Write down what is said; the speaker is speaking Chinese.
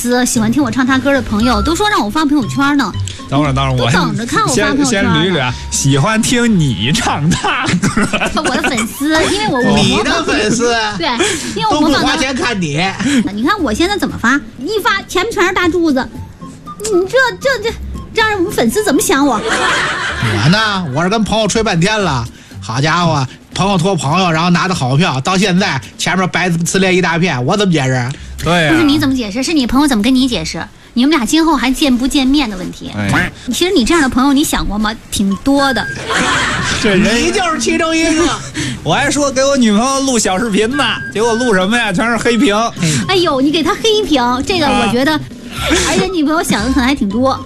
丝，喜欢听我唱他歌的朋友都说让我发朋友圈呢。 等会儿，我等着看我发朋友圈。 先捋捋啊，喜欢听你唱他歌。 我的粉丝，因为我你的粉丝对，因为我模仿都不花钱看你。 你看我现在怎么发？一发前面全是大柱子，你这样我们粉丝怎么想我？ 我呢，我是跟朋友吹半天了，好家伙，朋友托朋友，然后拿的好票，到现在前面白呲咧一大片，我怎么解释？ 对呀、 不是你怎么解释，是你朋友怎么跟你解释？你们俩今后还见不见面的问题。其实你这样的朋友，你想过吗？挺多的。 这人你就是其中一个。 我还说给我女朋友录小视频呢，结果录什么呀？全是黑屏。 哎呦，你给他黑屏，这个我觉得，而且女朋友想的可能还挺多。